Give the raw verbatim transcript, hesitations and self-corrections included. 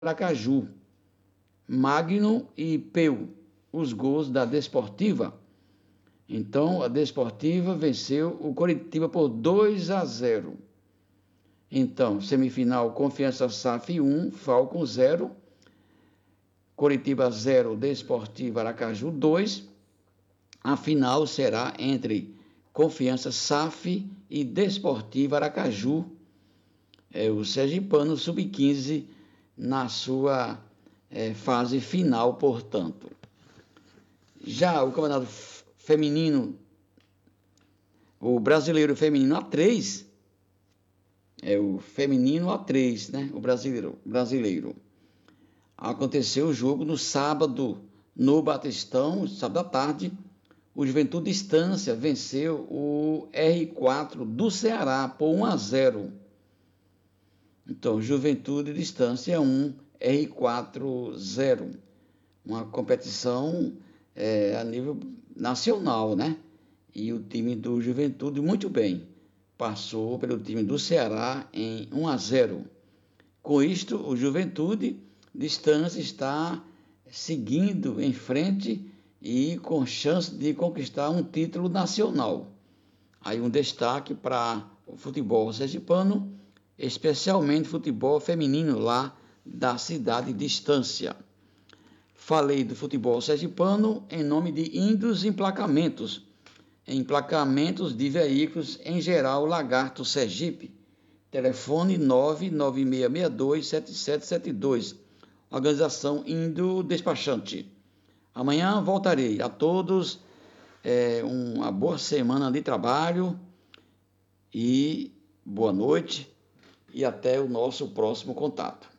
Aracaju, Magno e Peu, os gols da Desportiva. Então, a Desportiva venceu o Coritiba por dois a zero. Então, semifinal, Confiança S A F um, Falcon zero, Coritiba zero, Desportiva Aracaju dois. A final será entre Confiança S A F e Desportiva Aracaju, é, o Sergipano sub quinze na sua é, fase final, portanto. Já o Campeonato Feminino, o Brasileiro Feminino A três, é o Feminino A três, né? O brasileiro, brasileiro. Aconteceu o jogo no sábado, no Batistão, sábado à tarde. O Juventude Distância venceu o R quatro do Ceará por um a zero. Então, Juventude Distância um, R quatro zero. Uma competição é, a nível nacional, né? E o time do Juventude muito bem. Passou pelo time do Ceará em um a zero. Com isto, o Juventude Distância está seguindo em frente e com chance de conquistar um título nacional. Aí um destaque para o futebol sergipano, especialmente futebol feminino lá da cidade de Estância. Falei do futebol sergipano em nome de Índios Emplacamentos, emplacamentos de veículos em geral, Lagarto Sergipe. Telefone nove nove seis seis dois sete sete sete dois. Organização Indo Despachante. Amanhã voltarei. A todos é, uma boa semana de trabalho e boa noite e até o nosso próximo contato.